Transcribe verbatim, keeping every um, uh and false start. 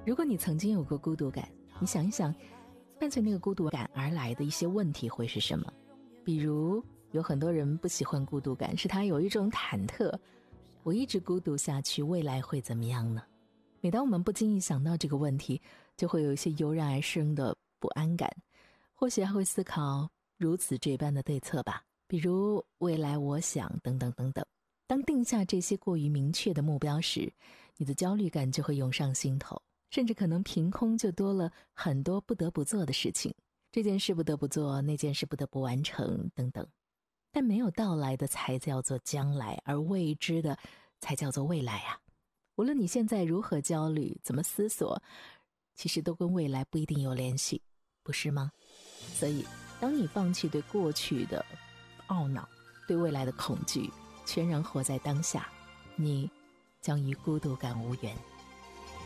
如果你曾经有过孤独感，你想一想，伴随那个孤独感而来的一些问题会是什么？比如有很多人不喜欢孤独感，是他有一种忐忑，我一直孤独下去，未来会怎么样呢？每当我们不经意想到这个问题，就会有一些油然而生的不安感，或许还会思考如此这般的对策吧，比如未来我想等等等等。当定下这些过于明确的目标时，你的焦虑感就会涌上心头，甚至可能凭空就多了很多不得不做的事情，这件事不得不做，那件事不得不完成等等。但没有到来的才叫做将来，而未知的才叫做未来啊。无论你现在如何焦虑，怎么思索，其实都跟未来不一定有联系，不是吗？所以当你放弃对过去的懊恼，对未来的恐惧，全然活在当下，你将与孤独感无缘。